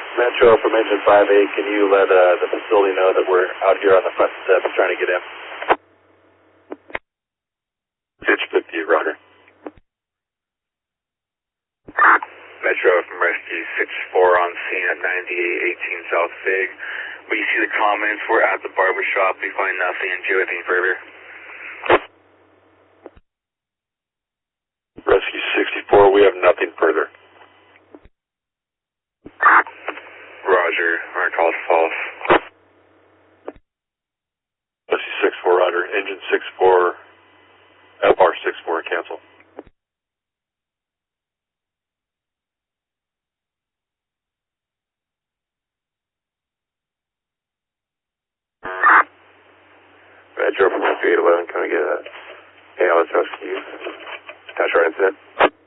Metro from engine 5-8, can you let the facility know that we're out here on the front steps trying to get in? Pitch 50, roger. Metro from Rescue 64 on scene at 9818 South Fig. We see the comments, we're at the barbershop, we find nothing, do anything further? Rescue 64, we have nothing further. Roger, our call's false. Rescue 64, roger. Engine 64, FR 64, cancel. Metro from Rescue 811, can I get a ALS rescue? Attach our incident.